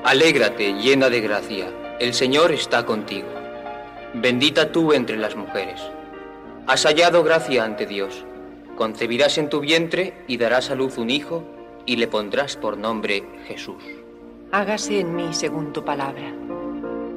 Alégrate, llena de gracia, el Señor está contigo. Bendita tú entre las mujeres. Has hallado gracia ante Dios. Concebirás en tu vientre y darás a luz un hijo y le pondrás por nombre Jesús. Hágase en mí según tu palabra.